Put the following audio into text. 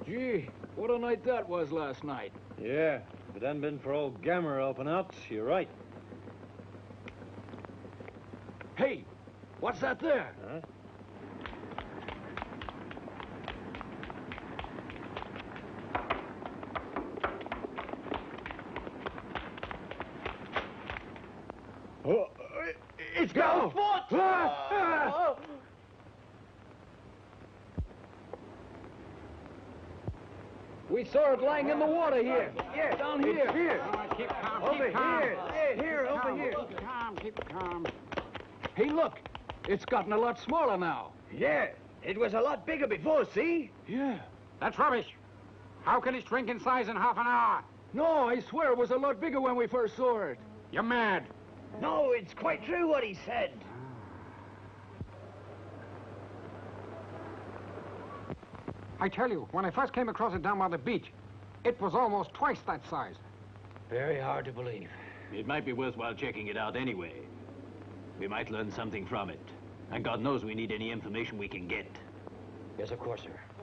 Gee, what a night that was last night. Yeah, if it hadn't been for old Gammer helping out, you're right. Hey, what's that there? Huh? Oh, it's got a foot! We saw it lying in the water here. Yeah, down here. Here. Keep calm, Over keep calm. here. Yeah, here, over Calm, here. Keep calm, keep calm. Hey, look. It's gotten a lot smaller now. Yeah, it was a lot bigger before, see? Yeah. That's rubbish. How can it shrink in size in half an hour? No, I swear it was a lot bigger when we first saw it. You're mad. No, it's quite true what he said. I tell you, when I first came across it down by the beach, it was almost twice that size. Very hard to believe. It might be worthwhile checking it out anyway. We might learn something from it. And God knows we need any information we can get. Yes, of course, sir.